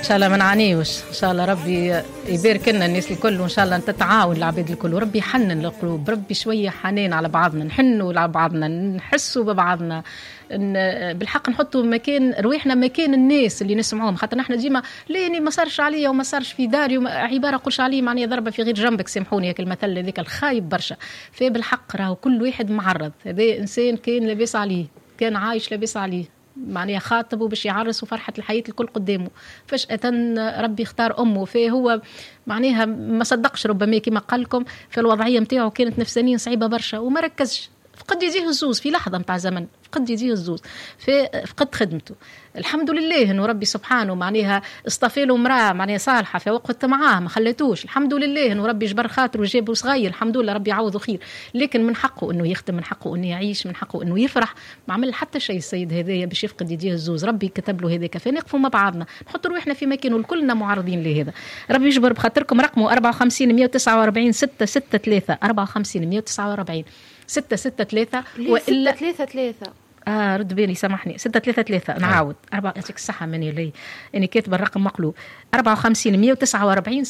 ان شاء الله ما نعانيوش، ان شاء الله ربي يبارك لنا الناس الكل، وان شاء الله تتعاون العباد الكل، وربي يحنن القلوب، ربي شويه حنان على بعضنا، نحنوا على بعضنا، نحسوا ببعضنا، بالحق نحطوا مكان رواحنا مكان الناس اللي نسمعوهم، خاطر نحن ديما لاني ما صارش عليا وما صارش في داري عباره قولش عليه معناها ضربه في غير جنبك، سامحوني هيك المثل هذاك الخايب برشا. فبالحق راهو كل واحد معرض، هذا انسان كان لاباس عليه، كان عايش لاباس عليه، معناها خاطبه باش يعرس وفرحة الحياة الكل قدامه، فجأة ربي اختار أمه، فهو معناها ما صدقش ربما كما قال لكم في الوضعية متاعه كانت نفسانيا صعيبة برشا وما ركزش، فقد يجيه الزوز في لحظة متاع زمن، فقد يجيه الزوز، فقد خدمته. الحمد لله انه ربي سبحانه معناها اصطفى له امراه معناها صالحه في وقت معاه ما خلتوش، الحمد لله انه ربي جبر خاطره وجابه صغير، الحمد لله ربي يعوضه خير، لكن من حقه انه يخدم، من حقه انه يعيش، من حقه انه يفرح، ما عمل حتى شيء السيد هذايا باش يفقد يديه الزوز، ربي كتب له هذاك، فنقفوا مع بعضنا نحط روحنا في مكانه، وكلنا معرضين لهذا. ربي يجبر بخاطركم. رقمه 54 149 663 54 149 663 والا 633 رد بالي سامحني 633 نعاود 4 يعطيك الصحة مني لي اني كاتبه الرقم مقلوب 54 149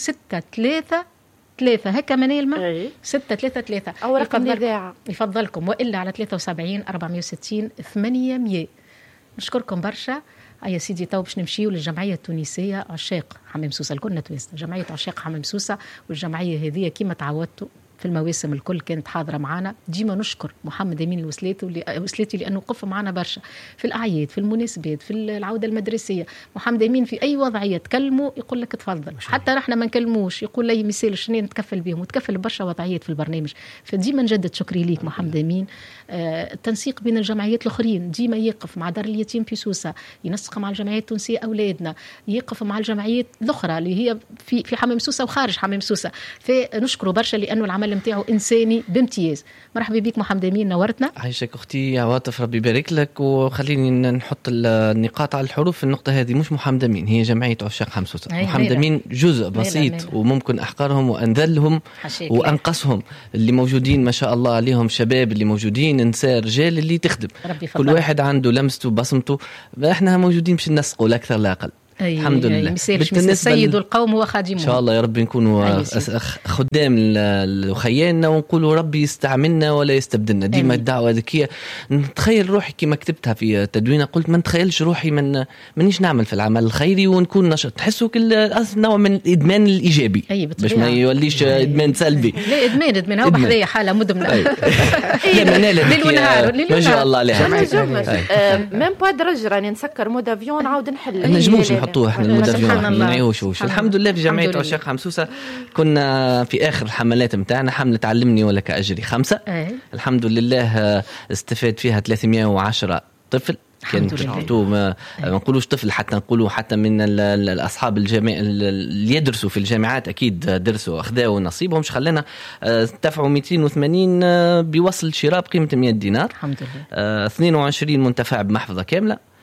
633 هكا منيلمة 633 او رقم الاذاعه يفضلكم، والا على 73 460 800. نشكركم برشا. يا سيدي تو باش نمشيو للجمعيه التونسيه عشاق حمام سوسه، الكلنا تويسنا جمعيه عشاق حمام سوسه، والجمعيه هذه كما تعودتوا في المواسم الكل كانت حاضرة معنا. ديما نشكر محمد أمين الوسلاتي لأنه وقف معنا برشا في الأعياد، في المناسبات، في العودة المدرسية. محمد أمين في أي وضعية تكلمه يقول لك تفضل، حتى نحن ما نكلموش يقول لي مثال شنين نتكفل بهم، وتكفل برشا وضعيات في البرنامج. فديما نجدد شكري ليك محمد أمين. التنسيق بين الجمعيات الآخرين، ديما يقف مع دار اليتيم في سوسة، ينسق مع الجمعيات التونسية أولادنا، يقف مع الجمعيات الأخرى اللي هي في حمام سوسة وخارج حمام سوسة. فنشكره برشا لأنه العمل متاعه إنساني بامتياز. مرحبا بك محمد أمين، نورتنا. عايشك أختي عواطف، ربي يبارك لك. وخليني نحط النقاط على الحروف في النقطة هذه. مش محمد أمين، هي جمعية عشاق حمام سوسة. محمد أمين جزء بسيط ميلا. وممكن أحقرهم وأنذلهم وأنقصهم اللي موجودين ما شاء الله عليهم، شباب اللي موجودين، نساء رجال اللي تخدم، كل واحد عنده لمسته بصمته. احنا موجودين باش ننسقوا لا أكثر لا أقل. الحمد لله. السيد والقوم هو خادمه. إن شاء الله يا رب نكونوا خدام لخياننا، ونقولوا ربي يستعملنا ولا يستبدلنا. ديما الدعوة ذكية. نتخيل روحي كما كتبتها في تدوينة، قلت ما نتخيلش روحي منيش نعمل في العمل الخيري ونكون نشط. تحسوا كل نوع من الإدمان الإيجابي باش ما يوليش إدمان سلبي. لا إدمان هو بحذايا حالة مدمنة. ليل ونهار ما شاء الله عليها. ميم با درج راني نسكر مود افيون نعاود نحل. نجموش نحطوه احنا المدافعين ما نعيوش. الحمد لله في جمعية عشاق حمام سوسة كنا في آخر الحملات متاعنا حملة علمني ولا كأجري 5. الحمد لله استفاد فيها 310 طفل. كانت ما نقولوش طفل، حتى نقولوا حتى من الأصحاب الجامعة اللي يدرسوا في الجامعات أكيد درسوا أخذوا نصيبهم. خلينا دفعوا 280 بوصل شراء بقيمة 100 دينار. الحمد لله. 22 منتفع بمحفظة كاملة.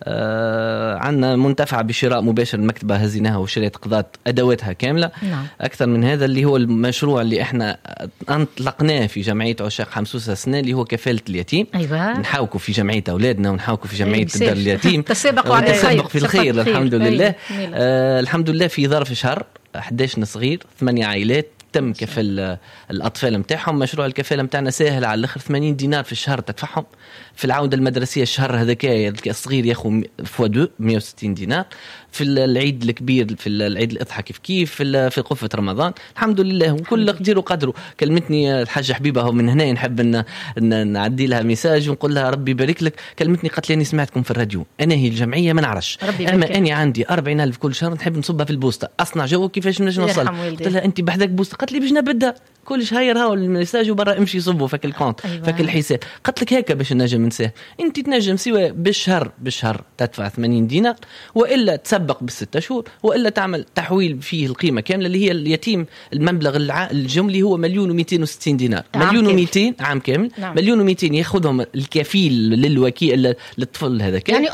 عندنا منتفع بشراء مباشر المكتبة هزيناها وشريت قضاء أدواتها كاملة. نعم. أكثر من هذا اللي هو المشروع اللي احنا انطلقناه في جمعية عشاق حمام سوسة السنة اللي هو كفالة اليتيم. أيوة. نحاوكوا في جمعية أولادنا ونحاوكوا في جمعية دار اليتيم. تسابقوا على في الخير الحمد لله. الحمد لله في ظرف شهر 11 صغير 8 عائلات تم كفل الأطفال متاعهم. مشروع الكفالة متاعنا سهل على الآخر، 80 دينار في الشهر تدفعهم. في العودة المدرسية الشهر هذاك الصغير ياخذ فوا 2 160 دينار. في العيد الكبير في العيد الأضحى كيف في قفة رمضان الحمد لله. وكل قدير وقدره. كلمتني الحاجة حبيبة من هنا نحب أن نعدي لها ميساج ونقول لها ربي يبارك لك. كلمتني قالت لي أني سمعتكم في الراديو، أنا هي الجمعية ما نعرفش، أما أني عندي 40,000 كل شهر نحب نصبها في البوسطة، أصنع جو كيفاش نجي نوصل. قلت لها أنت بحذاك بوسطة؟ قالت لي باش نبدأ كل شهر هاو الميساج وبرا امشي صبوا فك الكونت. أيوة. فك الحساب. قلت لك هيك باش نجم نساه. انت تنجم سواء بالشهر تدفع 80 دينار، والا تسبق بالستة شهور، والا تعمل تحويل فيه القيمه كامله اللي هي اليتيم. المبلغ الجملي هو 1,260 دينار. 1,200 عام كامل. نعم. 1,200 ياخذهم الكفيل للوكيل للطفل هذاك، يعني امه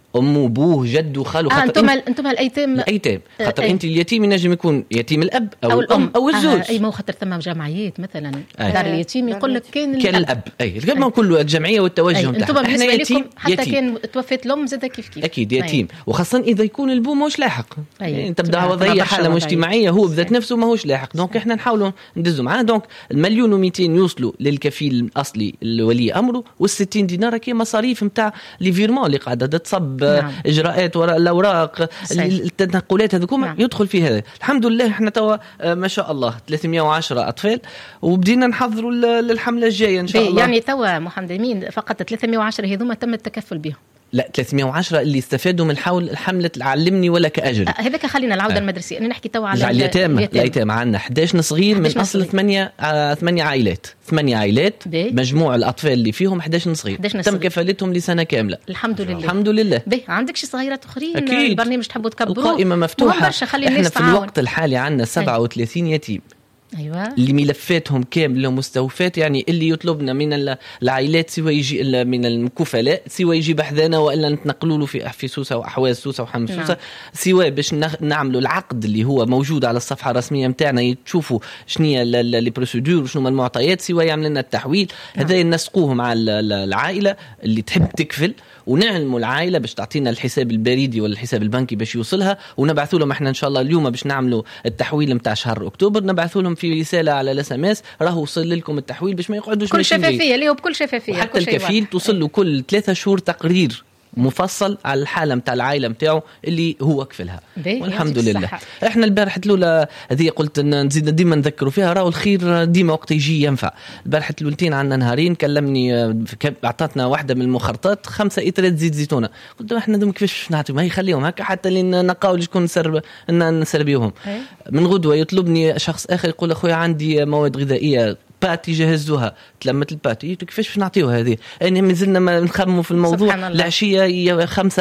أم وبوه جد وخال انتم الايتام خاطر انت اليتيم ينجم يكون يتيم الاب او الام او الزوج. اي ما خاطر ثم جمعيات مثلا دار اليتيم يقول لك كان الاب كما نقولوا الجمعيه والتوجه نتاعها. احنا يتيم حتى كان توفت الام زاد كيف اكيد يتيم وخاصه اذا يكون البو ماهوش لاحق يعني تبدا وضعيه حاله مجتمعيه هو بذات نفسه ماهوش لاحق. دونك احنا نحاولوا ندزوا معاه. دونك 1,200,000 يوصلوا للكفيل الاصلي الولي امره وال60 دينار كي مصاريف نتاع لي فيرمون اللي قاعده تصب اجراءات وراء الاوراق التنقلات هذوكم يدخل في هذا. الحمد لله احنا توا ما شاء الله 310 اطفال وبدينا نحضروا للحمله الجايه ان شاء الله. يعني توا محمد امين فقط 310 هذوما تم التكفل بهم. لا 310 اللي استفادوا من حمله علمني ولا كاجر. هذاك خلينا العوده المدرسيه. انا نحكي توا على اليتامى عندنا 11 صغير من اصل 8 عائلات. 8 عائلات مجموع الاطفال اللي فيهم 11 صغير تم كفالتهم لسنه كامله الحمد لله. الحمد لله. عندك شي صغيرات اخرين أكيد. البرنامج تحبوا تكبروه القائمه مفتوحه. احنا في الوقت الحالي عندنا 37 يتيم. أيوة. اللي ملفاتهم كامله مستوفات يعني اللي يطلبنا من العائلات سوى يجي من الكفلاء سوى يجي بحذانا والا نتنقلوا له في سوسه واحواز سوسه وحمص سوسه سوى باش نعملوا العقد اللي هو موجود على الصفحه الرسميه نتاعنا تشوفوا شنو هي لي بروسيدور وشنو المعطيات سوى يعمل لنا التحويل. هذا نسقوه مع العائله اللي تحب تكفل ونعلموا العائله باش تعطينا الحساب البريدي ولا الحساب البنكي باش يوصلها ونبعثوا لهم. احنا ان شاء الله اليوم باش نعملوا التحويل نتاع شهر اكتوبر نبعثوا لهم في رساله على الاس ام اس راهو وصل لكم التحويل باش ما يقعدوش كل شفافيه اللي هو بكل شفافيه. حتى الكفيل توصل له كل 3 شهور تقرير مفصل على الحاله نتاع العائله نتاعو اللي هو كفلها والحمد لله. احنا البارحه الاولى هذه قلت نزيد ديما نذكروا فيها راهو الخير ديما وقت يجي ينفع. البارحه الاولتين عندنا نهارين كلمني اعطتنا واحده من المخرطات 5 إترات زيت زيتونه. قلت له احنا كيفاش نعطيهم هي خليهم هكا حتى لين نقاول شكون نسربيوهم. من غدوه يطلبني شخص اخر يقول اخويا عندي مواد غذائيه باتي جهزوها تلمت الباتي كيفاش نعطيوها هذه يعني مازلنا ما نخمموا في الموضوع. العشيه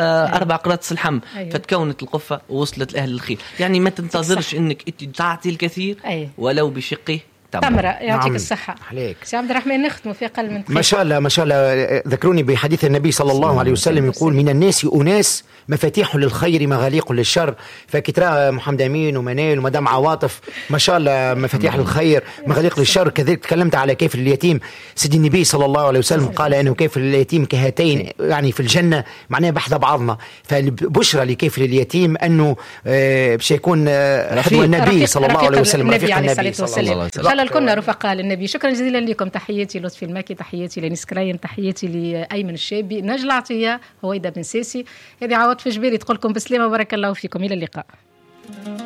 4 قراطس اللحم فتكونت القفه ووصلت لاهل الخير. يعني ما تنتظرش انك انت تعطي الكثير ولو بشقه تمرة. يعطيك الصحة عليك سي عبد الرحمن. نختم في أقل من ما شاء الله ما شاء الله. ذكروني بحديث النبي صلى الله عليه وسلم يقول من الناس أناس مفاتيح للخير مغاليق للشر. فكترى محمد أمين ومنال ومدام عواطف ما شاء الله مفاتيح للخير مغاليق للشر. كذلك تكلمت على كيف اليتيم. سيدي النبي صلى الله عليه وسلم قال أنه كيف اليتيم كهاتين يعني في الجنة معناه بحذا بعضنا. فالبشرى لكيف اليتيم أنه باش يكون حضور النبي صلى الله عليه وسلم رفيق النبي صلى الله عليه وسلم. كنا رفقاء للنبي. شكرا جزيلا لكم. تحياتي لطفي الماكي تحياتي لنيس كرايم تحياتي لأيمن الشابي نجل عطية هويدا بن ساسي. هذه عوض في جبالي تقولكم بسلامة وبارك الله فيكم. إلى اللقاء.